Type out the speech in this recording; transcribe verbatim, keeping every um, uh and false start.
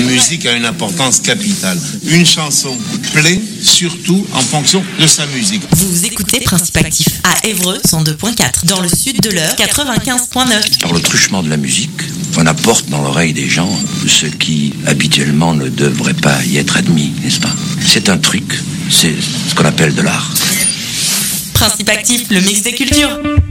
musique a une importance capitale. Une chanson plaît surtout en fonction de sa musique. Vous écoutez Principe Actif à Évreux cent deux point quatre, dans le sud de l'Eure quatre-vingt-quinze point neuf. Par le truchement de la musique, on apporte dans l'oreille des gens ce qui habituellement ne devrait pas y être admis, n'est-ce pas? C'est un truc, c'est ce qu'on appelle de l'art. Principe Actif, le mix des cultures.